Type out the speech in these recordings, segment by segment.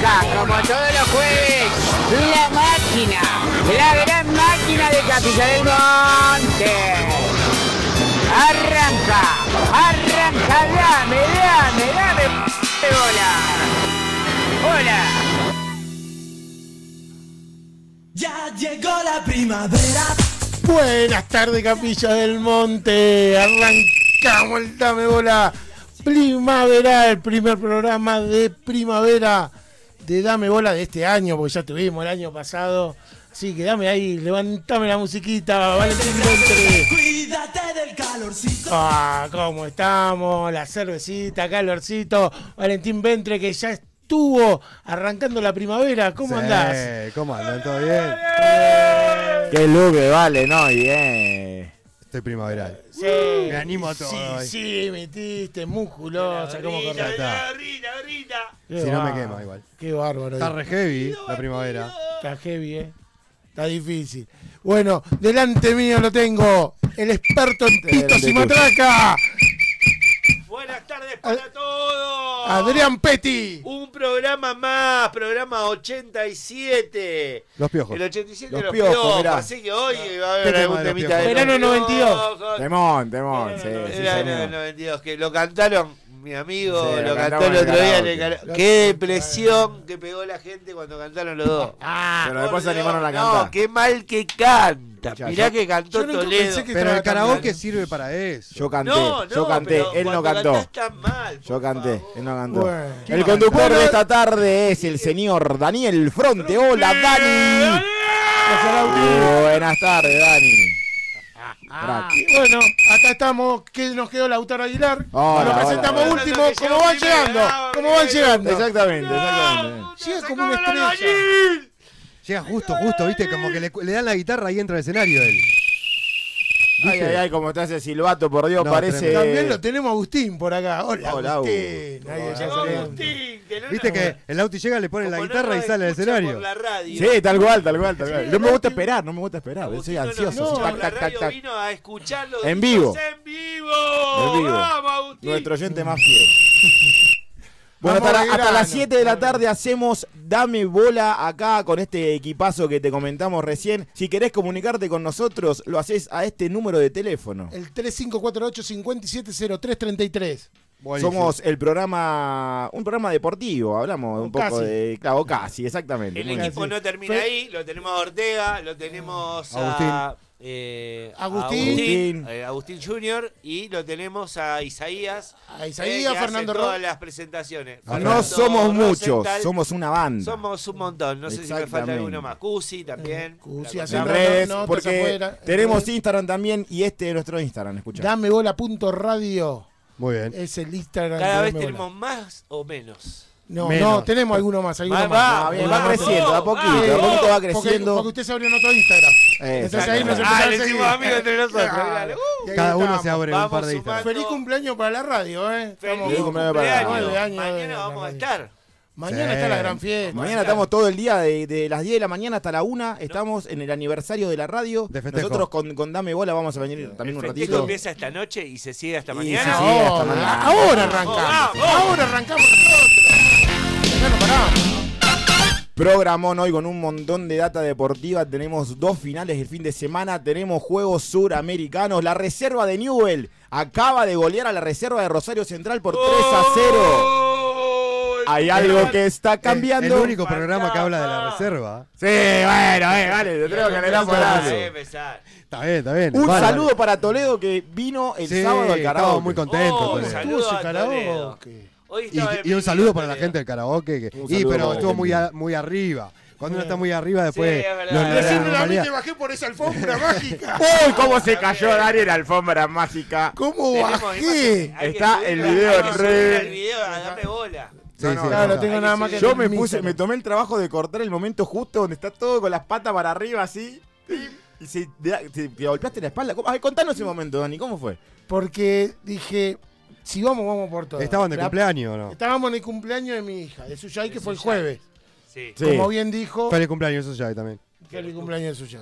Arranca, como todos los jueves, la máquina, la gran máquina de Capilla del Monte. Arranca, dame bola. Hola. Ya llegó la primavera. Buenas tardes, Capilla del Monte. Arrancamos el Dame Bola Primavera, el primer programa de primavera de Dame Bola de este año, porque ya tuvimos el año pasado. Así que dame ahí, levantame la musiquita, Valentín Ventre. Cuídate del calorcito. ¿Cómo estamos? La cervecita, calorcito. Valentín Ventre, que ya estuvo arrancando la primavera. ¿Cómo andás? ¿Cómo andan? ¿Todo bien? Qué look, vale, ¿no? Bien. Estoy primaveral. Sí, Me animo a todo hoy. Sí, metiste, musculosa, como correcta. Si no me quema igual. Qué bárbaro. Está re heavy la primavera. Está heavy, Está difícil. Bueno, delante mío lo tengo, el experto en pitos y matraca, Buenas tardes para todos. Adrián Petti. Un programa más, programa 87. Los piojos. El 87 Los los piojos, piojos. mirá. Así que hoy va a ¿Qué haber tema algún de los temita piojos? de Verano los 92. piojos. Temón, sí, Era en el señor. 92, que lo cantaron, mi amigo, Sí, lo lo cantó cantaban el otro en día. el karaoke. Qué depresión que pegó la gente cuando cantaron los dos. Pero después se Por Dios, animaron a no, cantar. qué mal que canta. Ya, Mirá yo- que cantó yo nunca Toledo. pensé que Pero el estaba karaoke cantando. sirve para eso. Yo canté, No, yo canté, pero él no cuando cantó. cantás tan mal, por Yo canté, favor. él no cantó. Bueno. El conductor de esta tarde es el señor Daniel Fronte. Hola, Dani. Buenas tardes, Dani. Crack. Y bueno, acá estamos, que nos quedó Lautaro Aguilar. Hola, Lo presentamos hola. último, como van llegando, Exactamente. Llega como una estrella. Llega justo, viste, como que le dan la guitarra y entra al escenario él. Ay, como te hace silbato, por Dios, No, parece. También lo tenemos a Agustín por acá. Hola, Agustín. Nadie ya Llegó sabe. Agustín, que no Viste nos- que el Lauti llega, le pone la como no guitarra y nos sale al escucha escenario. por la radio. Sí, tal cual. No me gusta esperar, Agustín soy no nos ansioso. escucha Tac, por la tac, radio, tac. vino a escucharlo En vivo. en vivo. En vivo. Vamos, Agustín. Nuestro oyente más fiel. Bueno, Vamos al hasta grano. las 7 de la tarde hacemos Dame Bola acá con este equipazo que te comentamos recién. Si querés comunicarte con nosotros, lo haces a este número de teléfono. El 3548-570333. Buenísimo. Somos un programa deportivo, hablamos un poco Casi. de... Claro, casi, exactamente. El Muy bien. equipo no termina ahí, lo tenemos a Ortega, lo tenemos a Agustín. Agustín Junior y lo tenemos a Isaías. A Isaías, que Fernando hace todas Ro- las presentaciones. No Fernando somos muchos, Rosenthal. somos una banda. Somos un montón, no sé si me falta Exactamente. alguno más. Cusi también. Cusi, La hace En no, redes, no, porque afuera. tenemos Instagram también y este es nuestro Instagram, escuchá. Damebola.radio Muy bien. es el Instagram. Cada de vez Dame Bola. tenemos más o menos. No, menos. tenemos alguno más. Va, Va creciendo, de a poquito va creciendo. Porque usted se abrió en otro Instagram. Entonces ahí nos empezó a le seguir. decimos amigos entre nosotros. Claro. Dale. Y ahí Cada uno estamos. se abre un Vamos par de sumando. Instagram. Feliz cumpleaños para la radio, Feliz Feliz cumpleaños para la cumpleaños. radio. Mañana vamos a estar. Mañana Sí. está la gran fiesta. Mañana estamos todo el día, de las 10 de la mañana hasta la 1, estamos en el aniversario de la radio. De festejo. Nosotros con Dame Bola vamos a venir también un El festejo ratito. empieza esta noche y se sigue hasta Y mañana. se sigue hasta Ahora, mañana. ahora arrancamos. Vamos. Ahora arrancamos nosotros. Ya no paramos. Programón hoy con un montón de data deportiva. Tenemos 2 finales el fin de semana. Tenemos juegos suramericanos. La reserva de Newell acaba de golear a la reserva de Rosario Central por 3-0. Hay algo que está cambiando. El único programa que habla de la reserva. Sí, bueno, vale, te tengo que alegrar por algo. Está bien. Un Vale, saludo vale. para Toledo que vino el Sí, sábado al estamos karaoke. muy contentos. Oh, con un eso. saludo Estuvo a ese Toledo. karaoke. Hoy estaba Y un saludo para la Toledo. gente del karaoke. Un saludo Pero para la estuvo gente. muy arriba. Cuando uno está muy arriba, después. Sí, es verdad. lo- la Decime a mí normalidad. que bajé por esa alfombra mágica. ¡Uy, cómo se cayó Dani en la alfombra mágica! ¿Cómo Tenemos bajé? imágenes. Hay que Está subir el la- video hay que en subir red. el video a Dame Bola. Sí, sí, Claro, no, tengo hay nada que más que Yo me Instagram. me tomé el trabajo de cortar el momento justo donde está todo con las patas para arriba así. Y te golpeaste la espalda. Ay, contanos ese momento, Dani, ¿cómo fue? Porque dije, si vamos por todo. ¿Estaban de La- cumpleaños o no? Estábamos en el cumpleaños de mi hija, de Suyay, que fue el Suyay. jueves. Sí. Sí. Como bien dijo, Feliz cumpleaños, eso ya también. feliz cumpleaños de Suyay.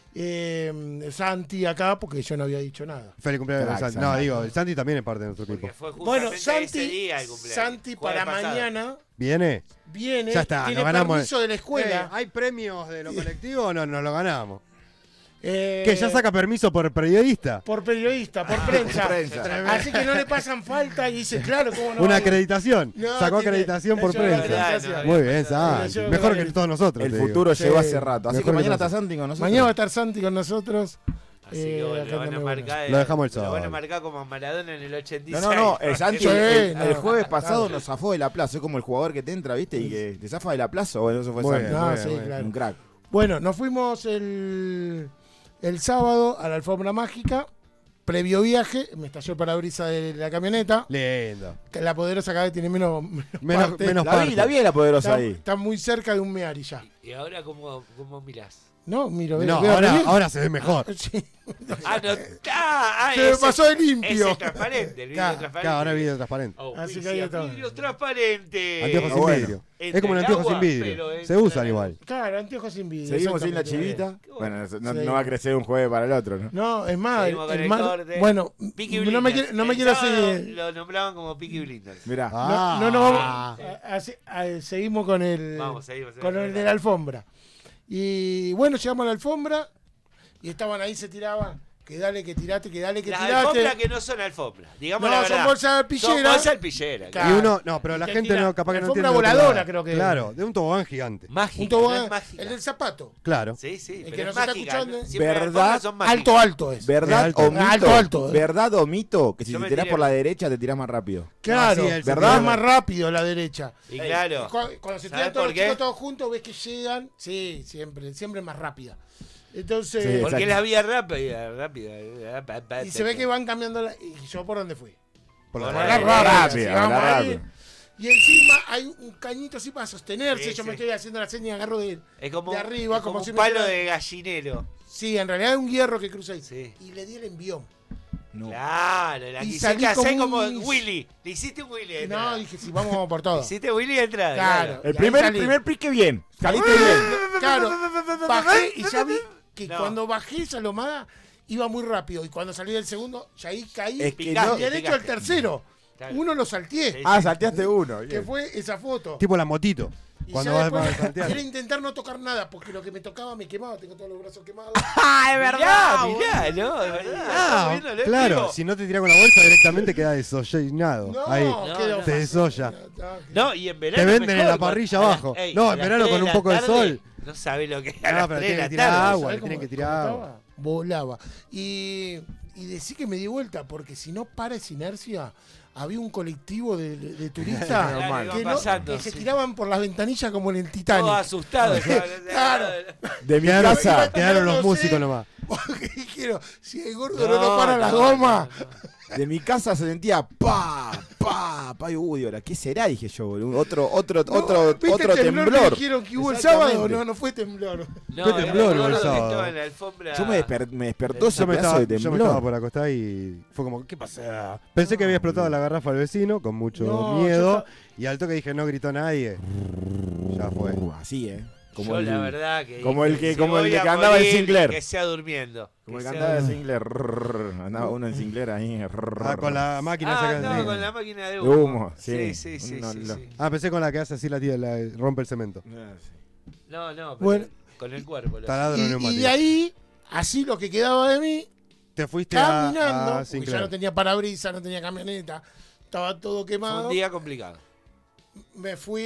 Santi acá, porque yo no había dicho nada. Feliz cumpleaños Crack, de Santi. Santi. No, digo, el Santi también es parte de nuestro Porque equipo. fue Bueno, justamente ese Santi, día el cumpleaños. Santi Jueves para pasado. mañana ¿Viene? viene, Ya está, tiene nos ganamos. permiso de la escuela. ¿Hay premios de lo colectivo o no? Nos lo ganamos. eh, Que ya saca permiso por periodista. por periodista, por prensa. prensa. Así que no le pasan falta y dice, claro, ¿cómo no? Una va a- acreditación. No, Sacó tiene- acreditación por yo la prensa. acreditación. Muy bien, Yo Santi. la Mejor que acreditación. todos nosotros. El te digo. futuro Sí. llegó hace rato. Así Mejor que que mañana está nosotros. Santi con nosotros. Mañana va a estar Santi con nosotros. Así que bueno, acá lo van a también, marcar. Lo dejamos el Lo van a sábado. marcar como Maradona en el 86. No, el Santi Sí, el no, jueves pasado claro. nos zafó de la plaza. Es como el jugador que te entra, ¿viste? Y que te zafa de la plaza. Bueno, eso fue Muy Santi. bien, No, muy sí, bien, muy bien. claro. Un crack. Bueno, nos fuimos el sábado a la alfombra mágica, previo viaje, me estalló el parabrisas de la camioneta. Lindo. Que la poderosa cada vez tiene menos Menos parte. La vi la poderosa Está, ahí. está muy cerca de un Meari ya. ¿Y ahora cómo mirás? No, miro, No, veo re bien. ahora se ve mejor. Sí. Ah, no. Ah, Se me pasó de limpio. Ese transparente, el vidrio Claro, transparente. Claro, ahora es video transparente. Oh, Así que sí, ahí está. vidrio transparente. Anteojos sin bueno. vidrio. Entra Es como un el anteojo agua, sin vidrio. pero Se entra usan el- igual. Claro, anteojos sin vidrio. Seguimos sin la exactamente. chivita. Qué Bueno, bueno. no va a crecer un jueves para el otro, ¿no? No, es más, Seguimos con el el mar- corte. bueno, Peaky no me, Blinders. no me El quiero sábado seguir. Lo nombraban como Peaky Blinders. Mirá. No vamos. Seguimos con el. Vamos, seguimos. Con el de la alfombra. Y bueno, llegamos a la alfombra y estaban ahí, se tiraban. Que dale, que tirate, que dale, que Las tirate. alfombras que no son alfombras. Digamos No, la son verdad. bolsas Son pilleras. bolsas alpilleras. Claro. Y uno, no, pero la Que gente tira no, capaz que no alfombra entiende. de voladora, nada. creo que. Claro, de un tobogán gigante. Mágica, Un tobogán, no es mágica. el del zapato. Claro. Sí, sí, El pero que es nos está mágica, escuchando. ¿no? Siempre las ¿Verdad? alfombras son mágicas. Alto, alto es. ¿Verdad Alto. o mito? Alto, alto, ¿Verdad o mito? Que si Yo te me tirás tiré por por- la derecha te tirás más rápido. Claro, No, sí, el ¿verdad? sentido. Es más rápido la derecha. Y claro. Cuando se ¿Sabes tiran todos por los qué? chicos todos juntos, ves que llegan. Sí, siempre es más rápida. Entonces, Sí, Porque exacto. la vía rápida. y se ve que van cambiando la. ¿Y yo por dónde fui? Por Por la la Por rápida, si rápida, vamos la ahí. rápida. Y encima hay un cañito así para sostenerse. Sí, yo sí. me estoy haciendo la seña y agarro de como, arriba, es como como si un me palo fuera- de gallinero. Sí, en realidad es un hierro que cruza ahí. Sí. Y le di el envión. No. Claro, la Y quisiste salí hacer como como un- Willy. Le hiciste un Willy. de No, entrada. dije, sí, vamos por todo. Hiciste Willy de entrada. Claro. El Y ahí primer salí. pique bien. Saliste bien. Claro, bajé y ya vi que No. cuando bajé esa lomada iba muy rápido. Y cuando salí del segundo, ya ahí caí. Es que y no- derecho al tercero. Claro. Uno lo salteé. Sí. Ah, salteaste uno. Que bien. fue esa foto. Tipo la motito. Y Cuando ya vas después para saltear. era intentar no tocar nada, porque lo que me tocaba me quemaba, tengo todos los brazos quemados. Ah, es verdad. Mirá, no, es verdad. Ah, Estamos viendo el claro, vivo. si no te tira con la bolsa directamente queda desollinado. No, Ahí. quedó no. Te desolla. No, y en verano. Te venden mejor, en la parrilla a las- abajo. ey, No, a en las verano 3 con un la poco de tarde, sol. No sabe lo que es a No, las pero 3 de tiene la que tirar tarde. agua. ¿Sabés tienen cómo- que tirar cómo agua. estaba? Volaba. Y decí que me di vuelta, porque si no para esa inercia, había un colectivo de turistas Claro, que, iban pasando, que se sí. tiraban por las ventanillas como en el Todo Titanic. asustado. Claro. De mi Quedaron, casa. quedaron los No sé. músicos nomás. Porque dijeron, si el gordo no nos para la goma. De mi casa se sentía pa. Y uy, ahora, ¿qué será? Dije yo, boludo. Otro ¿Viste el temblor que temblor. dijeron que hubo el Exactamente. sábado? No, no fue temblor. No, Fue temblor el el gordo que sábado. estaba en la alfombra. Yo me despertó ese Yo me, pedazo estaba, de yo me estaba temblor. por acostar y fue como, ¿qué pasa? Pensé que había explotado la garrafa al vecino con mucho No, miedo. yo Y al toque dije, no gritó nadie. Ya fue. Así, Yo la verdad que. como el que- si como el voy que a andaba en morir, Sinclair. Que sea durmiendo. Como Que el que sea andaba de Sinclair. Andaba uno en Sinclair ahí. Ah, con la máquina Ah, saca- no, sí. con la máquina de De humo. humo, sí. Sí, sí, sí. No, sí, no. sí. Ah, pensé con la que hace así la tía, rompe el cemento. No, no, pero Bueno. con el cuerpo. lo Taladro Y neumático. de ahí, así lo que quedaba de mí, Te fuiste caminando, a porque ya Sinclair. no tenía parabrisas, no tenía camioneta, estaba todo Fue quemado. un día complicado. Me fui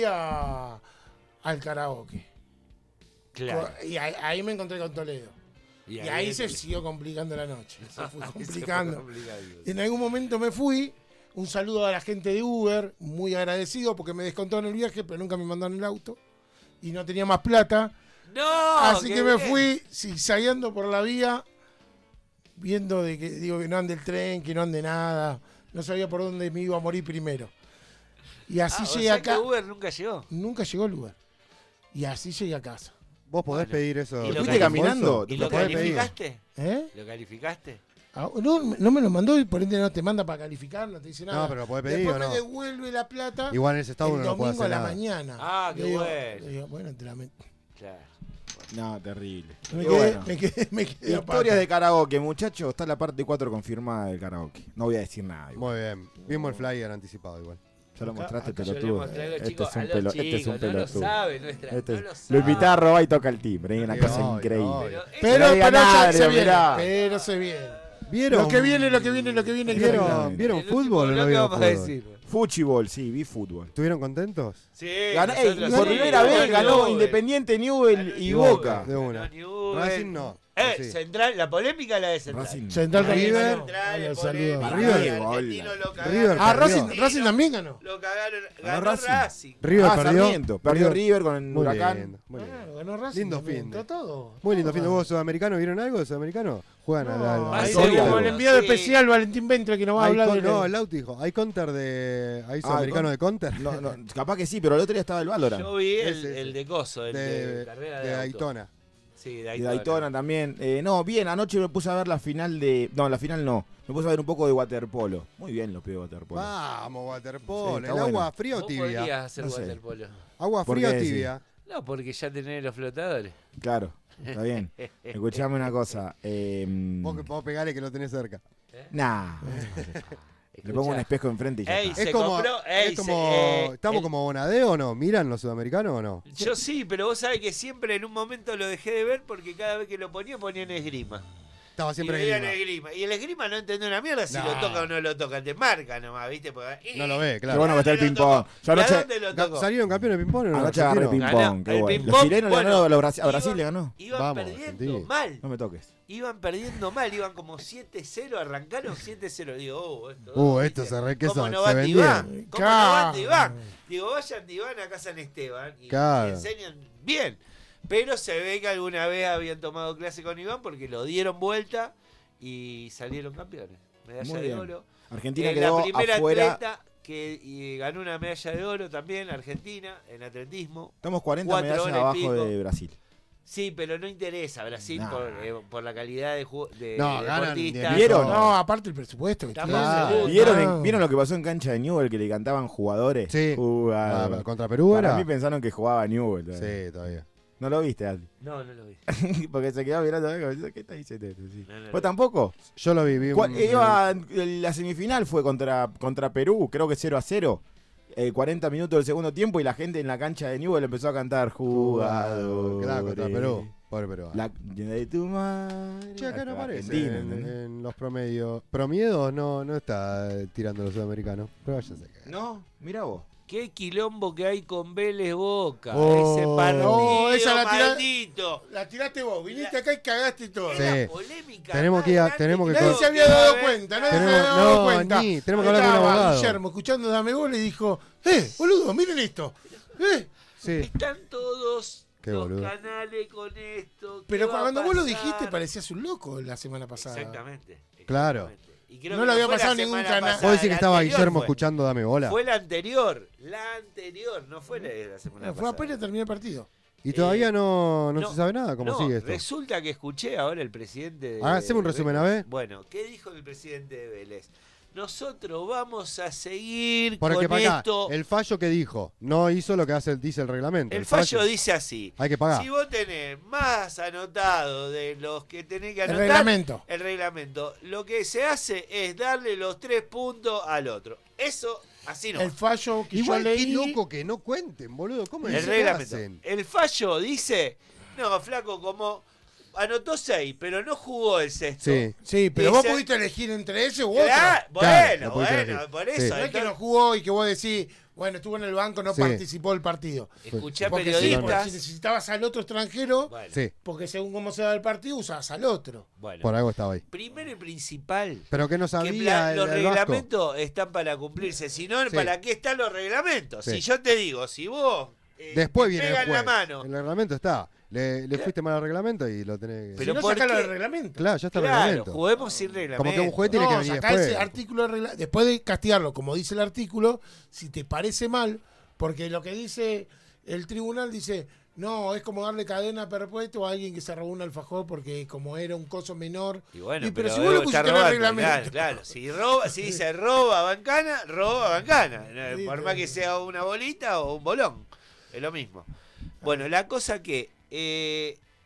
al karaoke. Claro. Y ahí me encontré con Toledo. Y ahí se siguió complicando la noche. Se fue complicando. En algún momento me fui. Un saludo a la gente de Uber, muy agradecido porque me descontó en el viaje, pero nunca me mandaron el auto. Y no tenía más plata. No, Así qué que me bien. fui zigzagueando por la vía, viendo de que digo que no ande el tren, que no ande nada. No sabía por dónde me iba a morir primero. Y así O llegué sea acá. que Uber nunca llegó. Nunca llegó el lugar. Y así llegué a casa. Vos podés Bueno. pedir eso. ¿Y lo ¿Fuiste calificó? caminando? ¿Y Lo lo podés pedir. calificaste? ¿Eh? ¿Lo calificaste? Ah, no me lo mandó y por ende no te manda para calificar, no te dice nada. No, pero lo podés pedir Después o no. me devuelve la plata Igual en ese estado el uno no puede domingo hacer a la nada. mañana. Ah, qué Le digo- bueno. le digo, bueno, te la Claro. No, terrible. Me Y quedé, bueno, me quedé historias aparte. de karaoke, muchachos. Está la parte 4 confirmada del karaoke. No voy a decir nada. igual. Muy bien. Vimos el flyer anticipado igual. Ya lo mostraste, Yo le pelotudo. mostré a los Este chicos, es un a los pelo- este es un chicos, no lo pelotudo. sabe nuestra, Este no es- lo Lo sabe. invité a robar y toca el timbre. Una Ay, cosa ay, increíble. ay. Pero, Se la pero ganaron, se viene. mirá. Pero se viene. ¿Vieron? Lo que viene. ¿Vieron El fútbol último o no bloque vieron vamos a fútbol? decir. Fútbol, sí, vi fútbol. ¿Estuvieron contentos? Sí, Ganó, nosotros por sí. primera vez ganó Newell. Independiente, Newell y Boca. De una. Ganó Newell. Racing no. Sí. Central, la polémica es la de Central. Racing. Central también River. ganó. Central, Hola, es saludos. polémica. River. Y Argentino lo cagaron. River Ah, perdió. Racing también ganó. Lo cagaron. Ganó Ganó Racing. Racing. River Ah, perdió. Sarmiento. Perdió River con el Muy Huracán. lindo, muy lindo. Claro, ganó Racing. Lindo también, fin de. está todo. Muy lindo fin de vos, sudamericano. ¿Vieron algo de sudamericano? Juegan No, al ahí Soria, como el algo. enviado Sí. especial Valentín Ventre que nos va a hablar de No, el Lauti dijo. ¿Hay counter de. ¿Hay sudamericano de counter? No, no, capaz que sí, pero el otro día estaba el Valorant. Yo vi Ese. el de Coso, el de carrera de auto. Daytona. Sí, Y Daytona también. No, bien, anoche me puse a ver la final de. No, la final no. Me puse a ver un poco de waterpolo. Muy bien los pibes de waterpolo. Vamos, waterpolo. Sí, ¿El está agua bueno. fría o ¿Vos tibia? podrías hacer No sé. waterpolo? ¿Agua ¿Por fría o qué? tibia? No, porque ya tenés los flotadores. Claro, está bien. Escuchame una cosa. Vos pegale que lo tenés cerca. Nah. Le pongo un espejo enfrente y ya Ey, está. Es Se como. compró- es ey, como se- ¿estamos el- como Bonadeo o no? ¿Miran los sudamericanos o no? Yo sí, pero vos sabés que siempre en un momento lo dejé de ver porque cada vez que lo ponían esgrima. Estaba siempre y veían Grima. esgrima. Y el esgrima no entendió una mierda si No. lo toca o no lo toca. Te marca nomás, ¿viste? Porque, No lo ve, Qué claro. bueno que está el ¿Dónde lo ping-pong. tocó? Yo ¿Y a anoche, dónde lo tocó? ¿Salieron campeones de ping-pong o no? anoche agarré Argentino? ping-pong. Ganó Qué el bueno. ping-pong, Los chilenos le bueno, ganaron a Brasil, iban- le ganó. Iban Vamos, perdiendo Argentina. mal. No me toques. Iban perdiendo mal, iban como 7-0, arrancaron 7-0. Digo, esto. Esto ¿viste? se re que ¿Cómo son, no se va vendieron. Tibán? ¿Cómo no va Claro. Tibán? Digo, vayan Tibán acá a San Esteban y Claro. enseñan bien. Pero se ve que alguna vez habían tomado clase con Iván porque lo dieron vuelta y salieron campeones. Medalla Muy de bien. oro. Argentina La quedó primera afuera. atleta que ganó una medalla de oro también, Argentina, en atletismo. Estamos 40 4 medallas horas y abajo pico. de Brasil. Sí, pero no interesa Brasil Nah. por la calidad de No, ganan deportistas. de- ¿Vieron? No, aparte el presupuesto que Estamos tiene. en segundo. ¿Vieron lo que pasó en cancha de Newell que le cantaban jugadores? Sí. Jugador. ¿Contra Perú Para era? mí pensaron que jugaba Newell. Sí, todavía. ¿No lo viste, Aldi? No, no lo vi. Porque se quedó mirando. ¿Qué está diciendo esto? Sí. No, no, ¿Vos no. tampoco? Yo lo vi. La semifinal fue contra Perú, creo que 0-0. 40 minutos del segundo tiempo y la gente en la cancha de Newell empezó a cantar jugador. Claro, contra Perú. Pobre Perú. La de tu madre. Che, acá no aparece Argentina, en, ¿entendés? en los promedios. Promiedos no está tirando los sudamericanos. Pero váyase que. No, mira vos. Qué quilombo que hay con Vélez Boca. Oh. Ese partido No, esa la tira- maldito. La tiraste vos, viniste acá y cagaste todo. Sí. Era polémica. Tenemos más que ir a- grande tenemos que Nadie con- se había dado cuenta, nadie se Tenemos- había dado no, cuenta. ni, tenemos que hablar con un Estaba abogado. Guillermo escuchando Dame Gol y dijo, boludo, miren esto. Sí. Están todos Qué los boludo. canales con esto. ¿qué Pero va a cuando vos lo pasar? dijiste parecías un loco la semana pasada. Exactamente. Claro. Y creo No que le había fue la pasado ningún semana canal. pasada, ¿Vos decís que la estaba anterior Guillermo fue. escuchando Dame Bola? Fue la anterior, no fue la semana Fue pasada. apenas terminó el partido. Y todavía no no, se sabe nada cómo no, sigue esto. Resulta que escuché ahora el presidente de Haceme un de resumen, Vélez. a ver. Bueno, ¿qué dijo el presidente de Vélez? Nosotros vamos a seguir Porque con para acá, esto. el fallo que dijo, no hizo lo que dice el reglamento. El fallo dice así. Hay que pagar. Si vos tenés más anotado de los que tenés que anotar, El reglamento. el reglamento, lo que se hace es darle los 3 puntos al otro. Eso, así no. El fallo que Igual yo qué leí. loco que no cuenten, boludo. ¿Cómo El es que reglamento. hacen? El fallo dice, no, flaco, como anotó 6, pero no jugó el sexto. Sí. Sí, pero vos Dice- pudiste elegir entre ese u otro. Claro, Claro, lo bueno, pudiste elegir. por Sí. eso. No es que entonces, no jugó y que vos decís, bueno, estuvo en el banco, no Sí. participó del partido. escuché a Porque sí, porque periodistas. si necesitabas al otro extranjero, Bueno, Sí, porque según cómo se da el partido, usabas al otro. bueno. por algo estaba ahí. Primero y principal, Pero que no que sabía los el Vasco. reglamentos están para cumplirse. Si no, Sí. ¿para qué están los reglamentos? Sí. Si yo te digo, si vos Después te viene el pegan juez. la mano, El reglamento está. Le fuiste mal al reglamento y lo tenés que... Pero si no, ¿por sacalo qué? del reglamento. Claro, ya está el claro, reglamento. juguemos sin reglamento. Como que un juez tiene que No, venir sacá después. ese artículo de regla. Después de castigarlo, como dice el artículo, si te parece mal, porque lo que dice el tribunal dice, no, es como darle cadena perpetua a alguien que se robó un alfajor porque como era un coso menor. Y bueno, pero si Evo vos lo está pusiste en el robando, reglamento. Claro. Si se roba bancana, roba bancana. Sí, Por pero- más que sea una bolita o un bolón. Es lo mismo. Bueno, la cosa que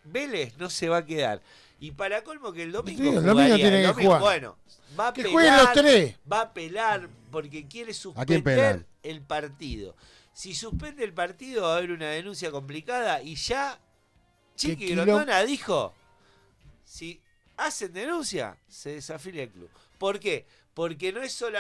Vélez no se va a quedar. Y para colmo que el domingo Sí, el jugaría, domingo tiene que jugar. Bueno, va a Que pelar, jueguen los tres. va a pelar porque quiere quién suspender pelan? el partido. Si suspende el partido va a haber una denuncia complicada y ya Chiqui kilo- Grondona dijo, si hacen denuncia, se desafilia el club. ¿Por qué? Porque no es solamente